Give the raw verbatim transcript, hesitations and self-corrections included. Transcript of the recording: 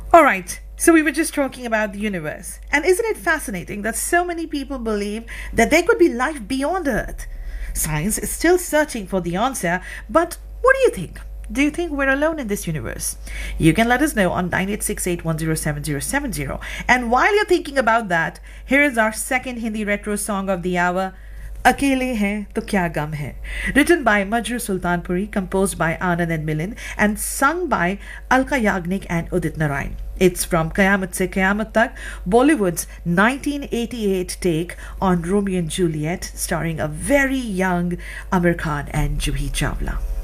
All right. So we were just talking about the universe. And isn't it fascinating that so many people believe that there could be life beyond Earth? Science is still searching for the answer, but what do you think? Do you think we're alone in this universe? You can let us know on nine eight six eight one zero seven zero seven zero. And while you're thinking about that, here is our second Hindi retro song of the hour, Akele Hain To Kya Gum Hai, written by Majru Sultanpuri, composed by Anand and Milind, and sung by Alka Yagnik and Udit Narayan. It's from Qayamat Se Qayamat Tak, Bollywood's nineteen eighty-eight take on Romeo and Juliet, starring a very young Amir Khan and Juhi Chawla.